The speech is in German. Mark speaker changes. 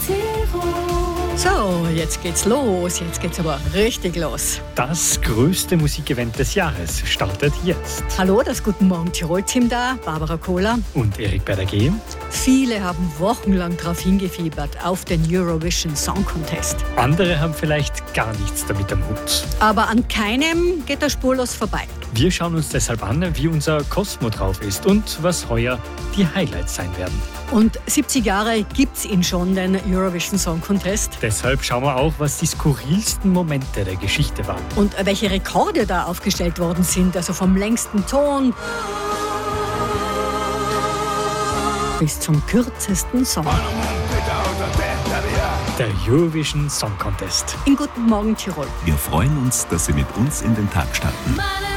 Speaker 1: So, jetzt geht's los. Jetzt geht's aber richtig los.
Speaker 2: Das größte Musikevent des Jahres startet jetzt.
Speaker 1: Hallo, das Guten Morgen Tirol-Team da, Barbara Kohler.
Speaker 2: Und Erik Berger.
Speaker 1: Viele haben wochenlang darauf hingefiebert, auf den Eurovision Song Contest.
Speaker 2: Andere haben vielleicht gar nichts damit am Hut.
Speaker 1: Aber an keinem geht er spurlos vorbei.
Speaker 2: Wir schauen uns deshalb an, wie unser Cosmo drauf ist und was heuer die Highlights sein werden.
Speaker 1: Und 70 Jahre gibt's ihn schon, den Eurovision Song Contest.
Speaker 2: Deshalb schauen wir auch, was die skurrilsten Momente der Geschichte waren.
Speaker 1: Und welche Rekorde da aufgestellt worden sind, also vom längsten Ton bis zum kürzesten Song.
Speaker 2: Der Eurovision Song Contest.
Speaker 1: In Guten Morgen Tirol.
Speaker 3: Wir freuen uns, dass Sie mit uns in den Tag starten.